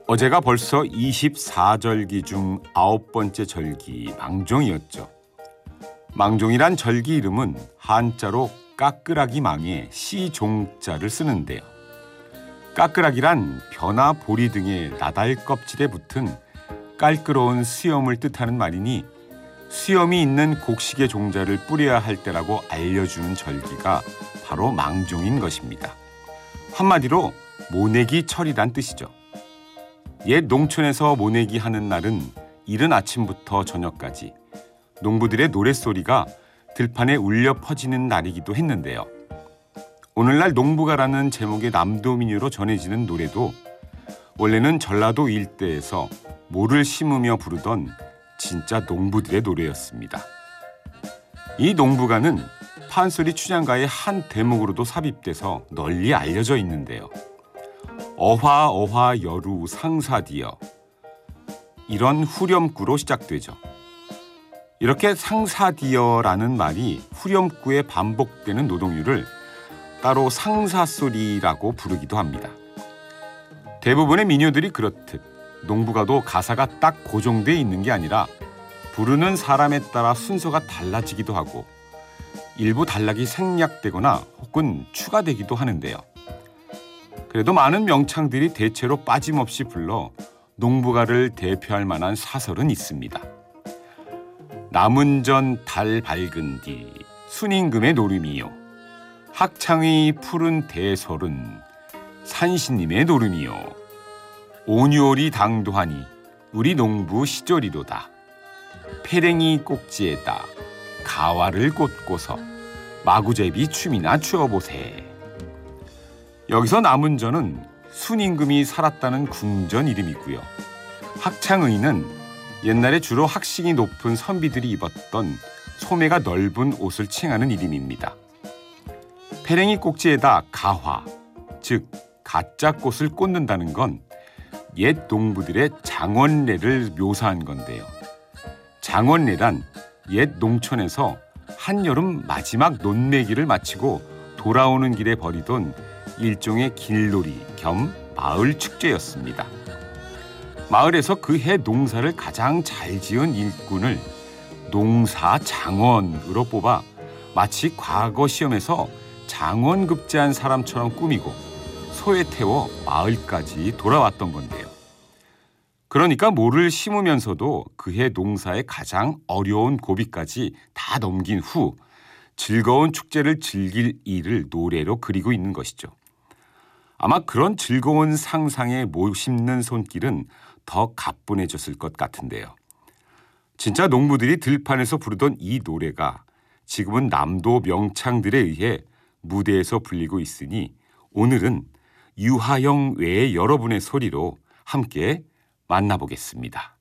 어제가 벌써 24절기 중 9번째 절기 망종이었죠. 망종이란 절기 이름은 한자로 까끄라기 망에 시종자를 쓰는데요. 까끄라기란 벼나 보리 등의 나달 껍질에 붙은 깔끄러운 수염을 뜻하는 말이니 수염이 있는 곡식의 종자를 뿌려야 할 때라고 알려주는 절기가 바로 망종인 것입니다. 한마디로 모내기 철이란 뜻이죠. 옛 농촌에서 모내기 하는 날은 이른 아침부터 저녁까지 농부들의 노랫소리가 들판에 울려 퍼지는 날이기도 했는데요. 오늘날 농부가라는 제목의 남도민요로 전해지는 노래도 원래는 전라도 일대에서 모를 심으며 부르던 진짜 농부들의 노래였습니다. 이 농부가는 판소리 추장가의 한 대목으로도 삽입돼서 널리 알려져 있는데요. 어화 어화 여루 상사디여, 이런 후렴구로 시작되죠. 이렇게 상사디여라는 말이 후렴구에 반복되는 노동요를 따로 상사소리라고 부르기도 합니다. 대부분의 민요들이 그렇듯 농부가도 가사가 딱 고정돼 있는 게 아니라 부르는 사람에 따라 순서가 달라지기도 하고 일부 단락이 생략되거나 혹은 추가되기도 하는데요. 그래도 많은 명창들이 대체로 빠짐없이 불러 농부가를 대표할 만한 사설은 있습니다. 남은전 달 밝은 뒤 순임금의 노름이요, 학창의 푸른 대설은 산신님의 노름이요, 온유월이 당도하니 우리 농부 시절이로다, 패랭이 꼭지에다 가와를 꽂고서 마구제비 춤이나 추어보세. 여기서 남은전은 순임금이 살았다는 궁전 이름이고요. 학창의는 옛날에 주로 학식이 높은 선비들이 입었던 소매가 넓은 옷을 칭하는 이름입니다. 패랭이 꼭지에다 가화, 즉 가짜 꽃을 꽂는다는 건 옛 농부들의 장원례를 묘사한 건데요. 장원례란 옛 농촌에서 한여름 마지막 논매기를 마치고 돌아오는 길에 벌이던 일종의 길놀이 겸 마을 축제였습니다. 마을에서 그 해 농사를 가장 잘 지은 일꾼을 농사장원으로 뽑아 마치 과거 시험에서 장원급제한 사람처럼 꾸미고 소에 태워 마을까지 돌아왔던 건데요. 그러니까 모를 심으면서도 그해 농사의 가장 어려운 고비까지 다 넘긴 후 즐거운 축제를 즐길 일을 노래로 그리고 있는 것이죠. 아마 그런 즐거운 상상에 못 심는 손길은 더 가뿐해졌을 것 같은데요. 진짜 농부들이 들판에서 부르던 이 노래가 지금은 남도 명창들에 의해 무대에서 불리고 있으니 오늘은 유하영 외의 여러분의 소리로 함께 만나보겠습니다.